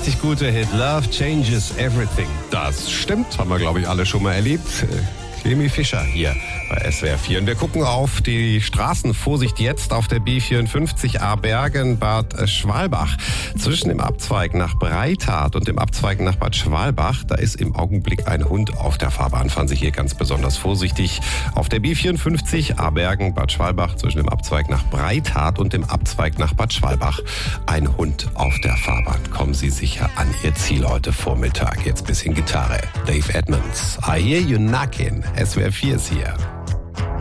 richtig gute Hit. Love changes everything. Das stimmt, haben wir, glaube ich, alle schon mal erlebt. Clemi Fischer hier bei SWR 4. Und wir gucken auf die Straßen. Vorsicht jetzt auf der B54 Aarbergen, Bad Schwalbach. Zwischen dem Abzweig nach Breithardt und dem Abzweig nach Bad Schwalbach, da ist im Augenblick ein Hund auf der Fahrbahn. Fahren Sie hier ganz besonders vorsichtig. Auf der B54 Aarbergen, Bad Schwalbach, zwischen dem Abzweig nach Breithardt und dem Abzweig nach Bad Schwalbach, ein Hund auf der Fahrbahn. Kommen Sie sicher an Ihr Ziel heute Vormittag. Jetzt bisschen Gitarre. Dave Edmonds, I Hear You Knockin'. SWR 4 ist hier.